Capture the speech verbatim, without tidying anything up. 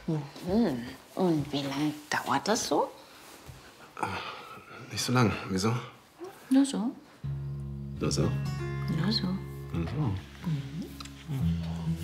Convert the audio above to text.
Mhm. Und wie lange dauert das so? Nicht so lang. Wieso? Nur so. Nur so. Nur so. Nur so.